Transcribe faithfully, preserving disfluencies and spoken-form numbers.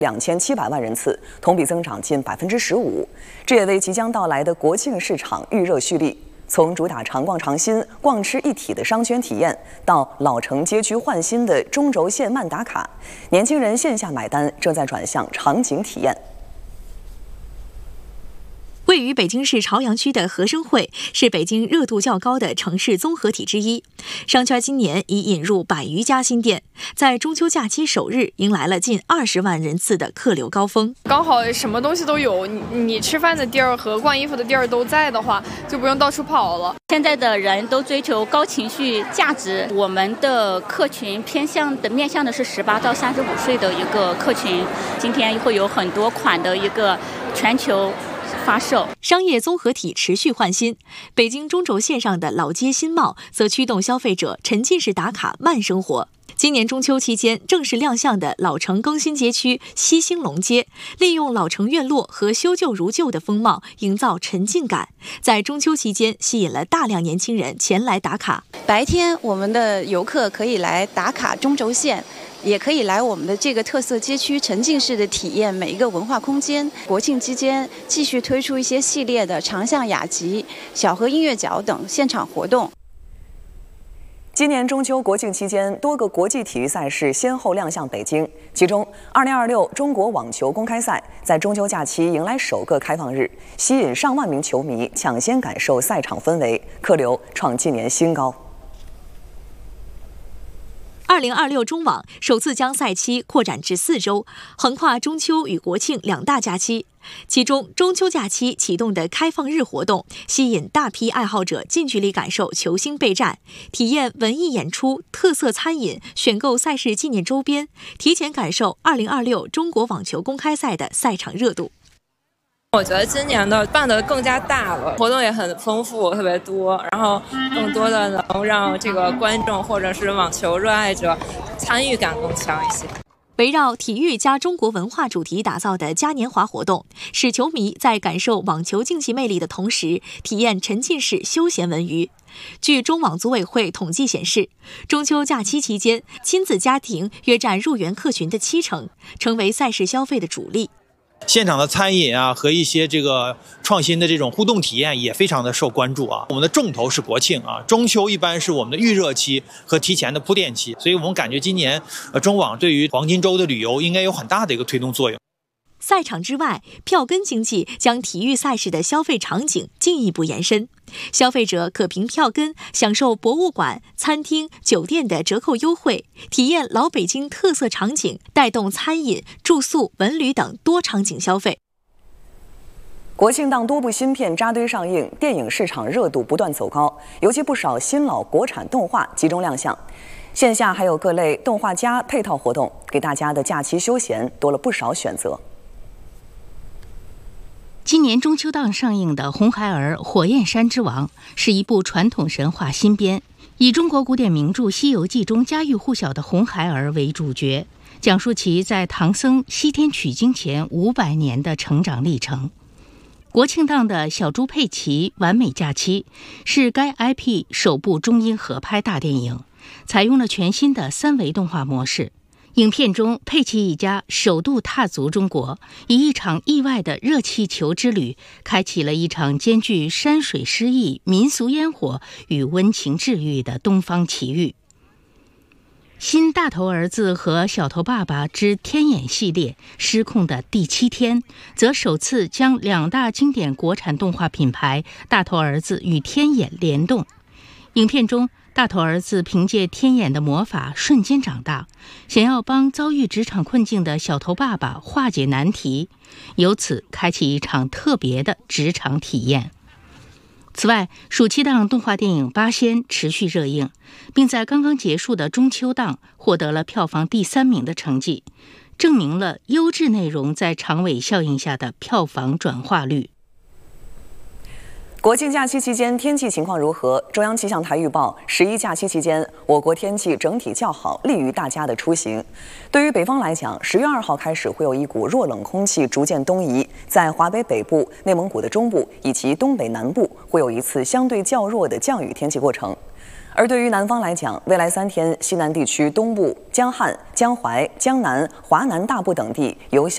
两千七百万人次，同比增长近百分之十五。这也为即将到来的国庆市场预热蓄力。从主打常逛常新、逛吃一体的商圈体验，到老城街区焕新的中轴线慢打卡，年轻人线下买单正在转向场景体验。 位于北京市朝阳区的和生汇是北京热度较高的城市综合体之一。商圈今年已引入百余家新店，在中秋假期首日迎来了近二十万人次的客流高峰。 刚好什么东西都有，你你吃饭的地儿和逛衣服的地儿都在的话，就不用到处跑了。 现在的人都追求高情绪价值，我们的客群偏向的面向的是十八到三十五岁的一个客群。今天会有很多款的一个全球 发售商业综合体持续焕新，北京中轴线上的老街新貌则驱动消费者沉浸式打卡慢生活。今年中秋期间正式亮相的老城更新街区西兴隆街，利用老城院落和修旧如旧的风貌，营造沉浸感，在中秋期间吸引了大量年轻人前来打卡。 白天，我们的游客可以来打卡中轴线， 也可以来我们的这个特色街区沉浸式的体验每一个文化空间。国庆期间继续推出一些系列的长巷雅集、小河音乐角等现场活动。 今年中秋国庆期间，多个国际体育赛事先后亮相北京，其中二零二六中国网球公开赛在中秋假期迎来首个开放日，吸引上万名球迷抢先感受赛场氛围，客流创近年新高。 二零二六中网首次将赛期扩展至四周，横跨中秋与国庆两大假期。其中，中秋假期启动的开放日活动，吸引大批爱好者近距离感受球星备战，体验文艺演出、特色餐饮，选购赛事纪念周边，提前感受二零二六中国网球公开赛的赛场热度。 我觉得今年的办得更加大了，活动也很丰富，特别多，然后更多的能让这个观众或者是网球热爱者参与感更强一些。 围绕体育加中国文化主题打造的嘉年华活动，使球迷在感受网球竞技魅力的同时，体验沉浸式休闲文娱。据中网组委会统计显示，中秋假期期间，亲子家庭约占入园客群的七成，成为赛事消费的主力。 现场的餐饮啊和一些这个创新的这种互动体验也非常的受关注啊。我们的重头是国庆啊，中秋一般是我们的预热期和提前的铺垫期，所以我们感觉今年呃中网对于黄金周的旅游应该有很大的一个推动作用。 赛场之外，票根经济将体育赛事的消费场景进一步延伸。消费者可凭票根享受博物馆、餐厅、酒店的折扣优惠，体验老北京特色场景，带动餐饮、住宿、文旅等多场景消费。 国庆档多部新片扎堆上映，电影市场热度不断走高，尤其不少新老国产动画集中亮相。线下还有各类动画加配套活动，给大家的假期休闲多了不少选择。 今年中秋档上映的《红孩儿火焰山之王》是一部传统神话新编，以中国古典名著《西游记》中家喻户晓的红孩儿为主角，讲述其在唐僧西天取经前五百年的成长历程。国庆档的《小猪佩奇完美假期》是该 I P 首部中英合拍大电影，采用了全新的三维动画模式。 影片中，佩奇一家首度踏足中国，以一场意外的热气球之旅，开启了一场兼具山水诗意、民俗烟火与温情治愈的东方奇遇。新大头儿子和小头爸爸之天眼系列失控的第七天，则首次将两大经典国产动画品牌大头儿子与天眼联动。影片中， 大头儿子凭借天眼的魔法瞬间长大，想要帮遭遇职场困境的小头爸爸化解难题，由此开启一场特别的职场体验。此外，暑期档动画电影《八仙》持续热映，并在刚刚结束的中秋档获得了票房第三名的成绩，证明了优质内容在长尾效应下的票房转化率。 国庆假期期间天气情况如何？中央气象台预报，十一假期期间，我国天气整体较好，利于大家的出行。对于北方来讲，十月二号开始会有一股弱冷空气逐渐东移，在华北北部、内蒙古的中部以及东北南部会有一次相对较弱的降雨天气过程。而对于南方来讲，未来三天，西南地区东部、江汉、江淮、江南、华南大部等地有小